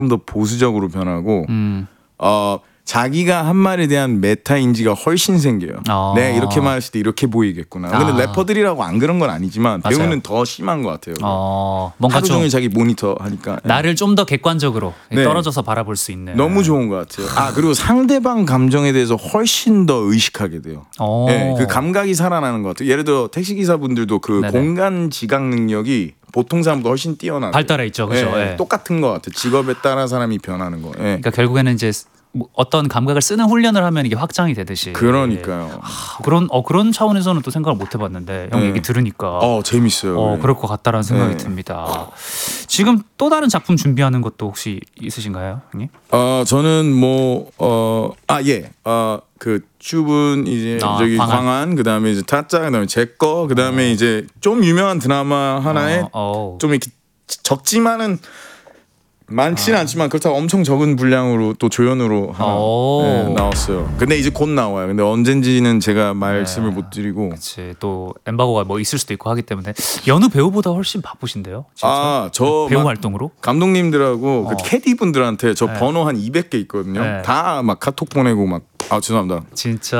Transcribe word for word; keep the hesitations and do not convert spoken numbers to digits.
더 보수적으로 변하고 음. 어 자기가 한 말에 대한 메타 인지가 훨씬 생겨요. 어. 네, 이렇게 말했을 때 이렇게 보이겠구나. 근데 아. 래퍼들이라고 안 그런 건 아니지만 맞아요. 배우는 더 심한 것 같아요. 어, 뭔가 하루 좀 종일 자기 모니터 하니까 나를 좀 더 객관적으로 네. 떨어져서 바라볼 수 있는. 너무 좋은 것 같아요. 아 그리고 상대방 감정에 대해서 훨씬 더 의식하게 돼요. 어. 네, 그 감각이 살아나는 것 같아요. 예를 들어 택시 기사분들도 그 네네. 공간 지각 능력이 보통 사람보다 훨씬 뛰어나요. 발달해 있죠, 그죠? 네, 예. 똑같은 것 같아요. 직업에 따라 사람이 변하는 거. 네. 그러니까 결국에는 이제 뭐 어떤 감각을 쓰는 훈련을 하면 이게 확장이 되듯이. 그러니까요. 아, 그런 어 그런 차원에서는 또 생각을 못 해봤는데 형 네. 얘기 들으니까 어 재밌어요. 어 네. 그럴 것 같다라는 생각이 네. 듭니다. 지금 또 다른 작품 준비하는 것도 혹시 있으신가요, 형님? 어 저는 뭐어아예어그 쭈분 이제 아, 저기 광안. 광안 그다음에 이제 타짜 그다음에 제거 그다음에 어. 이제 좀 유명한 드라마 하나에 어, 어. 좀 이렇게 적지만은 많지는 아. 않지만 그렇다고 엄청 적은 분량으로 또 조연으로 하나 오. 네, 나왔어요. 근데 이제 곧 나와요. 근데 언젠지는 제가 말씀을 네. 못 드리고 그치, 또 엠바고가 뭐 있을 수도 있고 하기 때문에 여느 배우보다 훨씬 바쁘신데요, 진짜? 아저 배우 활동으로? 감독님들하고 어. 그 캐디 분들한테 저 네. 번호 한 이백 개 있거든요. 네. 다 막 카톡 보내고 막 아 죄송합니다. 진짜